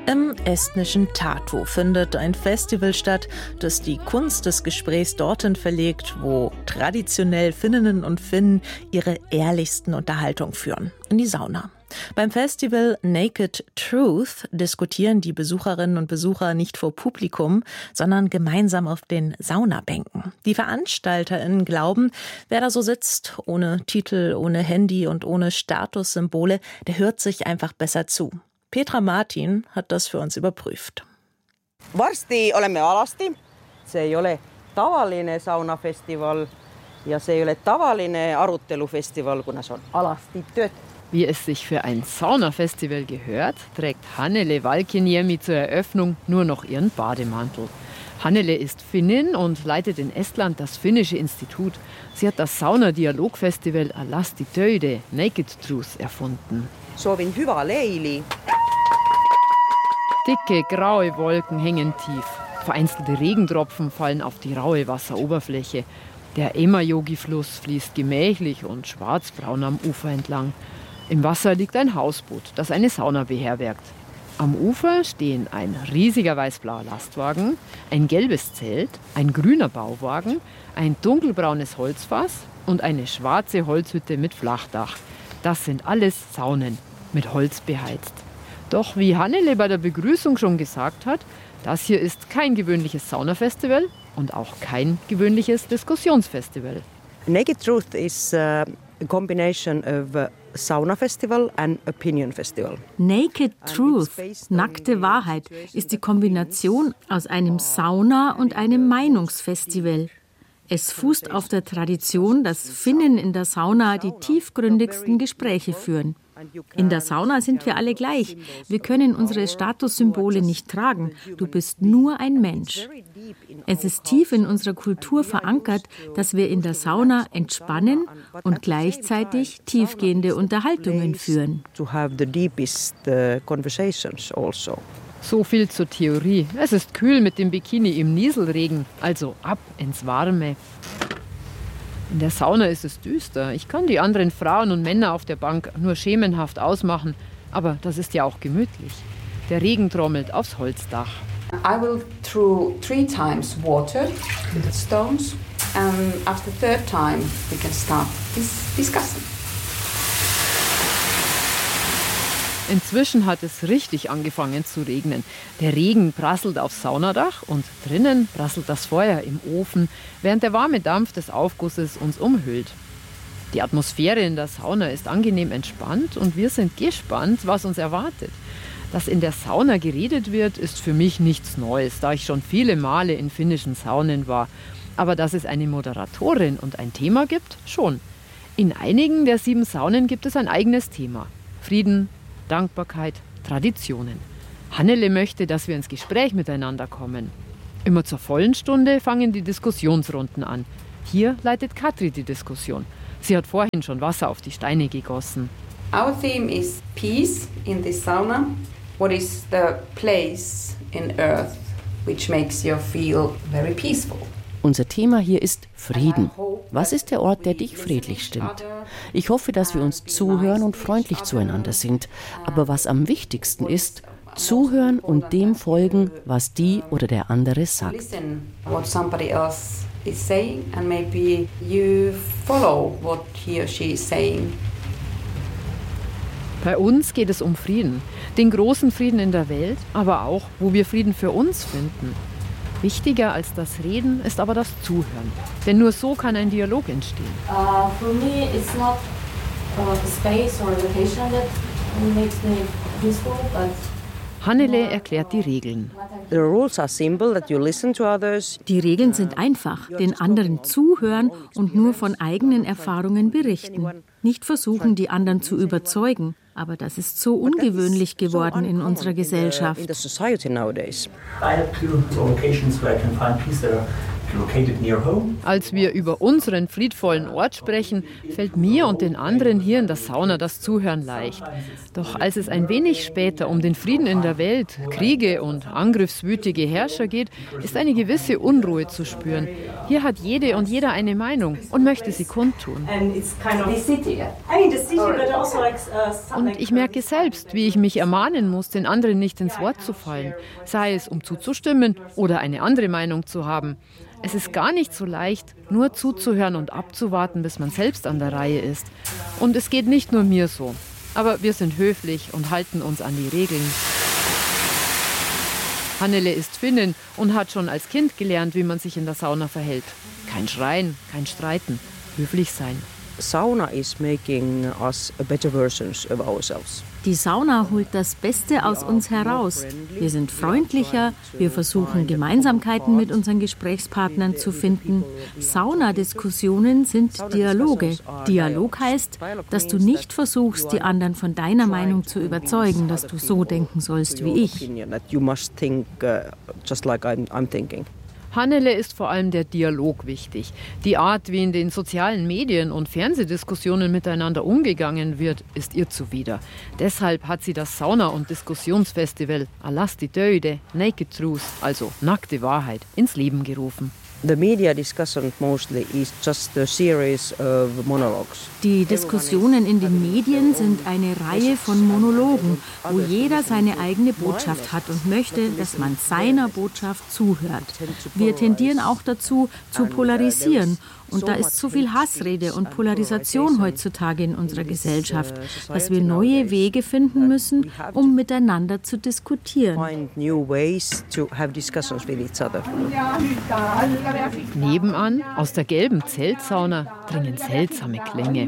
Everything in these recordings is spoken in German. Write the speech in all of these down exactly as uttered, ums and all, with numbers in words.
Im estnischen Tartu findet ein Festival statt, das die Kunst des Gesprächs dorthin verlegt, wo traditionell Finninnen und Finnen ihre ehrlichsten Unterhaltungen führen, in die Sauna. Beim Festival Naked Truth diskutieren die Besucherinnen und Besucher nicht vor Publikum, sondern gemeinsam auf den Saunabänken. Die VeranstalterInnen glauben, wer da so sitzt, ohne Titel, ohne Handy und ohne Statussymbole, der hört sich einfach besser zu. Petra Martin hat das für uns überprüft. Varsti olemme alasti. Se ei ole tavallinen saunafestival ja se ei ole tavallinen aruttelufestival, kun se on alasti työt. Wie es sich für ein Saunafestival gehört, trägt Hannele Valkiniemi zur Eröffnung nur noch ihren Bademantel. Hannele ist Finnin und leitet in Estland das Finnische Institut. Sie hat das Saunadialogfestival Alasti Töide, Naked Truth, erfunden. Soovin hyvää leili. Dicke, graue Wolken hängen tief. Vereinzelte Regentropfen fallen auf die raue Wasseroberfläche. Der Emajogi-Fluss fließt gemächlich und schwarzbraun am Ufer entlang. Im Wasser liegt ein Hausboot, das eine Sauna beherbergt. Am Ufer stehen ein riesiger weiß-blauer Lastwagen, ein gelbes Zelt, ein grüner Bauwagen, ein dunkelbraunes Holzfass und eine schwarze Holzhütte mit Flachdach. Das sind alles Saunen, mit Holz beheizt. Doch wie Hannele bei der Begrüßung schon gesagt hat, das hier ist kein gewöhnliches Saunafestival und auch kein gewöhnliches Diskussionsfestival. Naked Truth is a combination of a Sauna Festival and Opinion Festival. Naked Truth, nackte Wahrheit, ist die Kombination aus einem Sauna- und einem Meinungsfestival. Es fußt auf der Tradition, dass Finnen in der Sauna die tiefgründigsten Gespräche führen. In der Sauna sind wir alle gleich. Wir können unsere Statussymbole nicht tragen. Du bist nur ein Mensch. Es ist tief in unserer Kultur verankert, dass wir in der Sauna entspannen und gleichzeitig tiefgehende Unterhaltungen führen. So viel zur Theorie. Es ist kühl mit dem Bikini im Nieselregen, also ab ins Warme. In der Sauna ist es düster. Ich kann die anderen Frauen und Männer auf der Bank nur schemenhaft ausmachen, aber das ist ja auch gemütlich. Der Regen trommelt aufs Holzdach. I will throw three times water with the stones, and after the third time we can start this discussing. Inzwischen hat es richtig angefangen zu regnen. Der Regen prasselt aufs Saunadach und drinnen prasselt das Feuer im Ofen, während der warme Dampf des Aufgusses uns umhüllt. Die Atmosphäre in der Sauna ist angenehm entspannt und wir sind gespannt, was uns erwartet. Dass in der Sauna geredet wird, ist für mich nichts Neues, da ich schon viele Male in finnischen Saunen war. Aber dass es eine Moderatorin und ein Thema gibt, schon. In einigen der sieben Saunen gibt es ein eigenes Thema. Frieden, Dankbarkeit, Traditionen. Hannele möchte, dass wir ins Gespräch miteinander kommen. Immer zur vollen Stunde fangen die Diskussionsrunden an. Hier leitet Katri die Diskussion. Sie hat vorhin schon Wasser auf die Steine gegossen. Our theme is peace in this sauna. What is the place in Earth which makes you feel very peaceful? Unser Thema hier ist Frieden. Was ist der Ort, der dich friedlich stimmt? Ich hoffe, dass wir uns zuhören und freundlich zueinander sind. Aber was am wichtigsten ist, zuhören und dem folgen, was die oder der andere sagt. Bei uns geht es um Frieden. Den großen Frieden in der Welt, aber auch, wo wir Frieden für uns finden. Wichtiger als das Reden ist aber das Zuhören. Denn nur so kann ein Dialog entstehen. Uh, for me it's not uh, the space or location that makes me peaceful, but Hannele erklärt die Regeln. The rules are simple, that you listen to others. Die Regeln sind einfach, den anderen zuhören und nur von eigenen Erfahrungen berichten. Nicht versuchen, die anderen zu überzeugen. Aber das ist so ungewöhnlich geworden in unserer Gesellschaft. In the society nowadays. I have two locations where I can find peace. There are Als wir über unseren friedvollen Ort sprechen, fällt mir und den anderen hier in der Sauna das Zuhören leicht. Doch als es ein wenig später um den Frieden in der Welt, Kriege und angriffswütige Herrscher geht, ist eine gewisse Unruhe zu spüren. Hier hat jede und jeder eine Meinung und möchte sie kundtun. Und ich merke selbst, wie ich mich ermahnen muss, den anderen nicht ins Wort zu fallen, sei es um zuzustimmen oder eine andere Meinung zu haben. Es ist gar nicht so leicht, nur zuzuhören und abzuwarten, bis man selbst an der Reihe ist. Und es geht nicht nur mir so. Aber wir sind höflich und halten uns an die Regeln. Hannele ist Finnin und hat schon als Kind gelernt, wie man sich in der Sauna verhält. Kein Schreien, kein Streiten, höflich sein. Sauna is making us a better versions of ourselves. Die Sauna holt das Beste aus uns heraus. Wir sind freundlicher, wir versuchen Gemeinsamkeiten mit unseren Gesprächspartnern zu finden. Saunadiskussionen sind Dialoge. Dialog heißt, dass du nicht versuchst, die anderen von deiner Meinung zu überzeugen, dass du so denken sollst wie ich. Hannele ist vor allem der Dialog wichtig. Die Art, wie in den sozialen Medien und Fernsehdiskussionen miteinander umgegangen wird, ist ihr zuwider. Deshalb hat sie das Sauna- und Diskussionsfestival Alasti Töide, Naked Truth, also nackte Wahrheit, ins Leben gerufen. The media discussion mostly is just a series of monologues. Die Diskussionen in den Medien sind eine Reihe von Monologen, wo jeder seine eigene Botschaft hat und möchte, dass man seiner Botschaft zuhört. Wir tendieren auch dazu, zu polarisieren. Und da ist so viel Hassrede und Polarisation heutzutage in unserer Gesellschaft, dass wir neue Wege finden müssen, um miteinander zu diskutieren. Nebenan, aus der gelben Zeltsauna, dringen seltsame Klänge.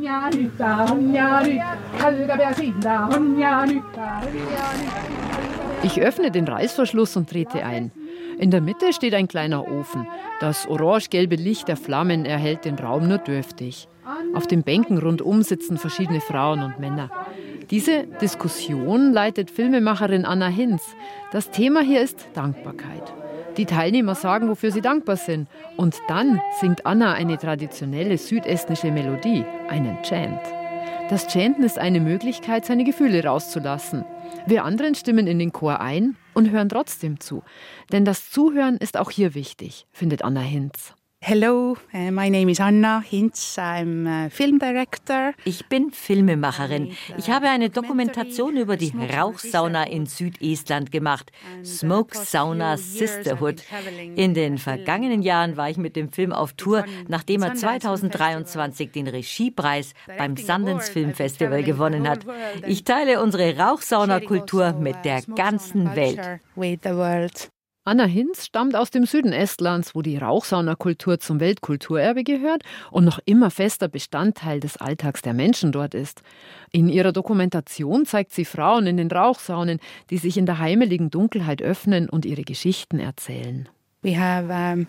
Ich öffne den Reißverschluss und trete ein. In der Mitte steht ein kleiner Ofen. Das orange-gelbe Licht der Flammen erhellt den Raum nur dürftig. Auf den Bänken rundum sitzen verschiedene Frauen und Männer. Diese Diskussion leitet Filmemacherin Anna Hinz. Das Thema hier ist Dankbarkeit. Die Teilnehmer sagen, wofür sie dankbar sind. Und dann singt Anna eine traditionelle südestnische Melodie, einen Chant. Das Chanten ist eine Möglichkeit, seine Gefühle rauszulassen. Wir anderen stimmen in den Chor ein und hören trotzdem zu. Denn das Zuhören ist auch hier wichtig, findet Anna Hinz. Hello, uh, my name is Anna Hinz. I'm a film director. Ich bin Filmemacherin. Ich habe eine Dokumentation über die Rauchsauna in Südestland gemacht, Smoke Sauna Sisterhood. In den vergangenen Jahren war ich mit dem Film auf Tour, nachdem er zweitausenddreiundzwanzig den Regiepreis beim Sundance Film Festival gewonnen hat. Ich teile unsere Rauchsaunakultur mit der ganzen Welt. Anna Hinz stammt aus dem Süden Estlands, wo die Rauchsaunakultur zum Weltkulturerbe gehört und noch immer fester Bestandteil des Alltags der Menschen dort ist. In ihrer Dokumentation zeigt sie Frauen in den Rauchsaunen, die sich in der heimeligen Dunkelheit öffnen und ihre Geschichten erzählen. Wir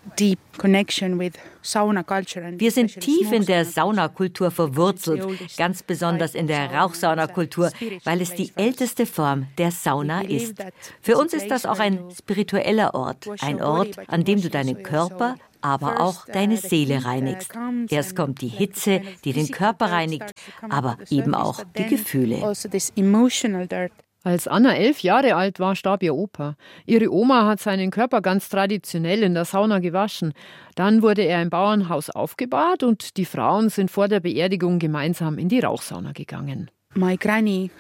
sind tief in der Saunakultur verwurzelt, ganz besonders in der Rauchsaunakultur, weil es die älteste Form der Sauna ist. Für uns ist das auch ein spiritueller Ort, ein Ort, an dem du deinen Körper, aber auch deine Seele reinigst. Erst kommt die Hitze, die den Körper reinigt, aber eben auch die Gefühle. Als Anna elf Jahre alt war, starb ihr Opa. Ihre Oma hat seinen Körper ganz traditionell in der Sauna gewaschen. Dann wurde er im Bauernhaus aufgebahrt und die Frauen sind vor der Beerdigung gemeinsam in die Rauchsauna gegangen. Meine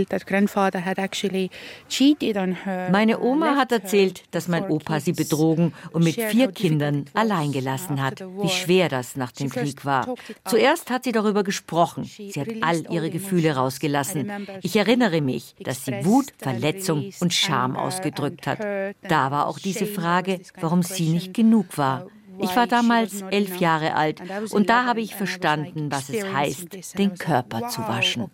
Oma hat erzählt, dass mein Opa sie betrogen und mit vier Kindern allein gelassen hat. Wie schwer das nach dem Krieg war. Zuerst hat sie darüber gesprochen. Sie hat all ihre Gefühle rausgelassen. Ich erinnere mich, dass sie Wut, Verletzung und Scham ausgedrückt hat. Da war auch diese Frage, warum sie nicht genug war. Ich war damals elf Jahre alt und da habe ich verstanden, was es heißt, den Körper zu waschen.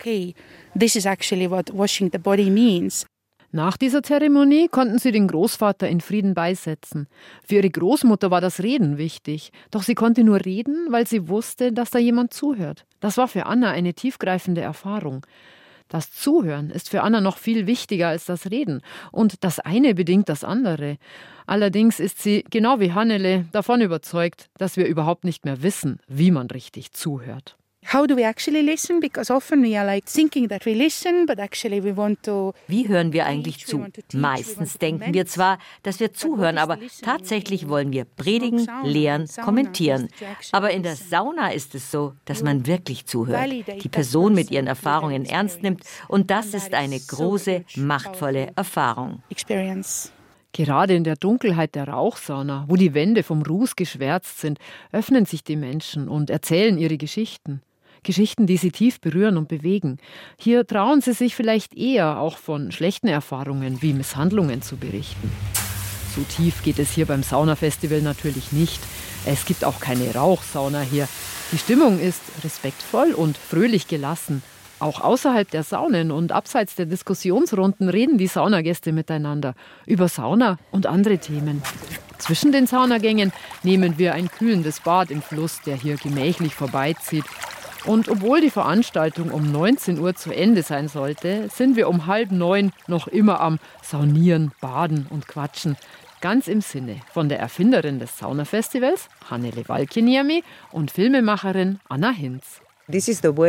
Nach dieser Zeremonie konnten sie den Großvater in Frieden beisetzen. Für ihre Großmutter war das Reden wichtig. Doch sie konnte nur reden, weil sie wusste, dass da jemand zuhört. Das war für Anna eine tiefgreifende Erfahrung. Das Zuhören ist für Anna noch viel wichtiger als das Reden. Und das eine bedingt das andere. Allerdings ist sie, genau wie Hannele, davon überzeugt, dass wir überhaupt nicht mehr wissen, wie man richtig zuhört. How do we actually listen? Because often we are like thinking that we listen, but actually we want to. Wie hören wir eigentlich zu? Meistens denken wir zwar, dass wir zuhören, aber tatsächlich wollen wir predigen, lehren, kommentieren. Aber in der Sauna ist es so, dass man wirklich zuhört, die Person mit ihren Erfahrungen ernst nimmt und das ist eine große, machtvolle Erfahrung. Gerade in der Dunkelheit der Rauchsauna, wo die Wände vom Ruß geschwärzt sind, öffnen sich die Menschen und erzählen ihre Geschichten. Geschichten, die sie tief berühren und bewegen. Hier trauen sie sich vielleicht eher, auch von schlechten Erfahrungen wie Misshandlungen zu berichten. So tief geht es hier beim Saunafestival natürlich nicht. Es gibt auch keine Rauchsauna hier. Die Stimmung ist respektvoll und fröhlich gelassen. Auch außerhalb der Saunen und abseits der Diskussionsrunden reden die Saunagäste miteinander über Sauna und andere Themen. Zwischen den Saunagängen nehmen wir ein kühlendes Bad im Fluss, der hier gemächlich vorbeizieht. Und obwohl die Veranstaltung um neunzehn Uhr zu Ende sein sollte, sind wir um halb neun noch immer am Saunieren, Baden und Quatschen. Ganz im Sinne von der Erfinderin des Saunafestivals, Hannele Valkiniemi, und Filmemacherin Anna Hinz. Das ist ein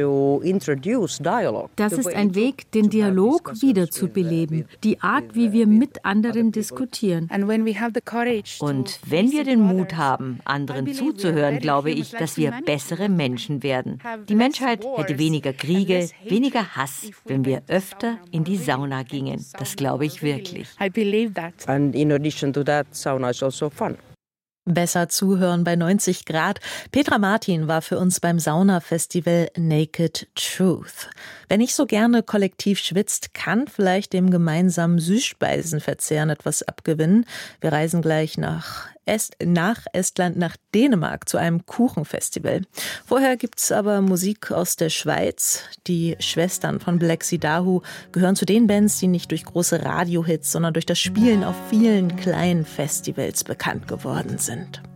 Weg, den Dialog wiederzubeleben, die Art, wie wir mit anderen diskutieren. Und wenn wir den Mut haben, anderen zuzuhören, glaube ich, dass wir bessere Menschen werden. Die Menschheit hätte weniger Kriege, weniger Hass, wenn wir öfter in die Sauna gingen. Das glaube ich wirklich. And in addition to that, sauna is also fun. Besser zuhören bei neunzig Grad. Petra Martin war für uns beim Saunafestival Naked Truth. Wer nicht so gerne kollektiv schwitzt, kann vielleicht dem gemeinsamen Süßspeisenverzehren etwas abgewinnen. Wir reisen gleich nach, Est- nach Estland, nach Dänemark zu einem Kuchenfestival. Vorher gibt's aber Musik aus der Schweiz. Die Schwestern von Black Sea Dahu gehören zu den Bands, die nicht durch große Radiohits, sondern durch das Spielen auf vielen kleinen Festivals bekannt geworden sind.